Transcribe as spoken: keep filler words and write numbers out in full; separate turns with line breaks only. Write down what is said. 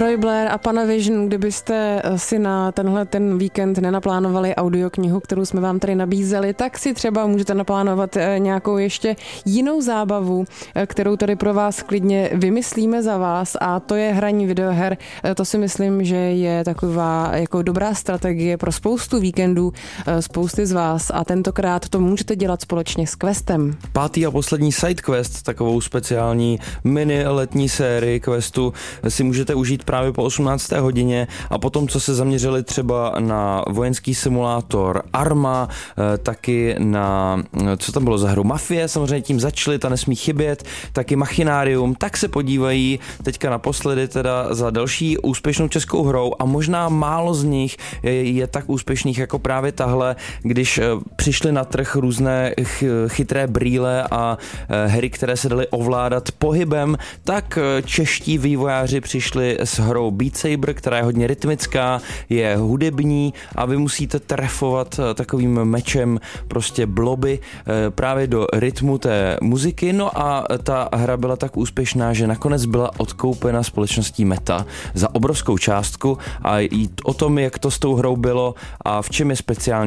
Roy Blair a Panavision, kdybyste si na tenhle ten víkend nenaplánovali audioknihu, kterou jsme vám tady nabízeli, tak si třeba můžete naplánovat nějakou ještě jinou zábavu, kterou tady pro vás klidně vymyslíme za vás, a to je hraní videoher. To si myslím, že je taková jako dobrá strategie pro spoustu víkendů, spousty z vás, a tentokrát to můžete dělat společně s Questem.
Pátý a poslední SideQuest, takovou speciální mini letní sérii Questu, si můžete užít právě po osmnácté hodině, a potom, co se zaměřili třeba na vojenský simulátor Arma, taky na, co tam bylo za hru, Mafie, samozřejmě tím začali, ta nesmí chybět, taky Machinarium, tak se podívají teďka naposledy teda za další úspěšnou českou hrou, a možná málo z nich je, je tak úspěšných jako právě tahle, když přišly na trh různé chytré brýle a hry, které se daly ovládat pohybem, tak čeští vývojáři přišli s hrou Beat Saber, která je hodně rytmická, je hudební a vy musíte trefovat takovým mečem prostě bloby právě do rytmu té muziky. No a ta hra byla tak úspěšná, že nakonec byla odkoupena společností Meta za obrovskou částku, a i o tom, jak to s tou hrou bylo a v čem je speciální,